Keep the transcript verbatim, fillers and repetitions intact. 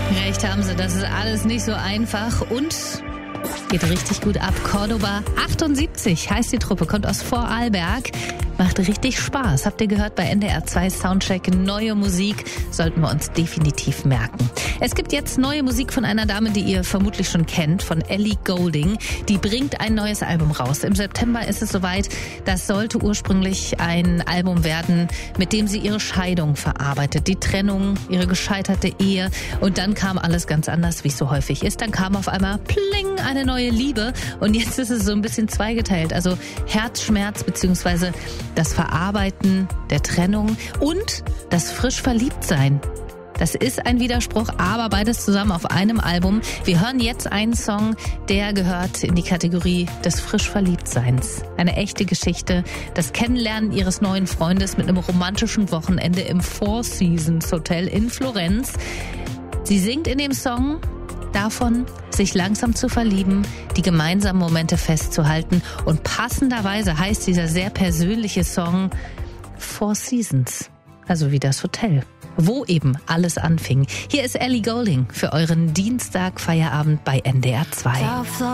Recht haben sie, das ist alles nicht so einfach und geht richtig gut ab. Cordoba achtundsiebzig heißt die Truppe, kommt aus Vorarlberg. Macht richtig Spaß. Habt ihr gehört bei N D R zwei Soundcheck? Neue Musik sollten wir uns definitiv merken. Es gibt jetzt neue Musik von einer Dame, die ihr vermutlich schon kennt, von Ellie Goulding. Die bringt ein neues Album raus. Im September ist es soweit. Das sollte ursprünglich ein Album werden, mit dem sie ihre Scheidung verarbeitet. Die Trennung, ihre gescheiterte Ehe. Und dann kam alles ganz anders, wie es so häufig ist. Dann kam auf einmal pling, eine neue Liebe. Und jetzt ist es so ein bisschen zweigeteilt. Also Herzschmerz beziehungsweise das Verarbeiten der Trennung und das frisch Verliebtsein. Das ist ein Widerspruch, aber beides zusammen auf einem Album. Wir hören jetzt einen Song, der gehört in die Kategorie des frisch Verliebtseins. Eine echte Geschichte, das Kennenlernen ihres neuen Freundes mit einem romantischen Wochenende im Four Seasons Hotel in Florenz. Sie singt in dem Song davon, sich langsam zu verlieben, die gemeinsamen Momente festzuhalten und passenderweise heißt dieser sehr persönliche Song Four Seasons, also wie das Hotel, wo eben alles anfing. Hier ist Ellie Goulding für euren Dienstag-Feierabend bei N D R zwei.